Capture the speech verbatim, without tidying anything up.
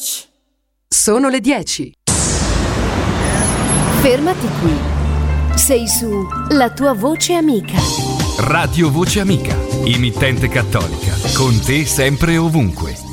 Shh. Sono le dieci. Fermati qui. Sei su La tua voce amica. Radio Voce Amica, emittente cattolica, con te sempre e ovunque.